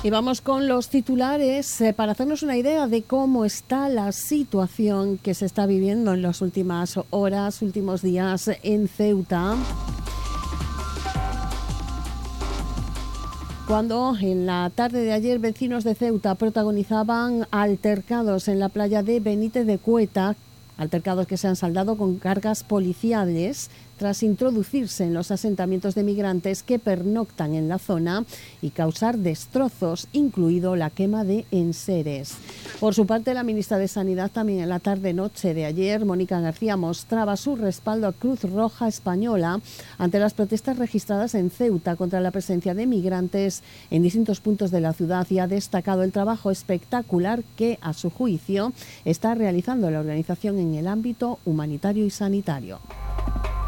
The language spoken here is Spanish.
Y vamos con los titulares para hacernos una idea de cómo está la situación que se está viviendo en las últimas horas, últimos días en Ceuta. Cuando en la tarde de ayer vecinos de Ceuta protagonizaban altercados en la playa de Benítez de Cueta, altercados que se han saldado con cargas policiales tras introducirse en los asentamientos de migrantes que pernoctan en la zona y causar destrozos, incluido la quema de enseres. Por su parte, la ministra de Sanidad también en la tarde-noche de ayer, Mónica García, mostraba su respaldo a Cruz Roja Española ante las protestas registradas en Ceuta contra la presencia de migrantes en distintos puntos de la ciudad y ha destacado el trabajo espectacular que, a su juicio, está realizando la organización en el ámbito humanitario y sanitario.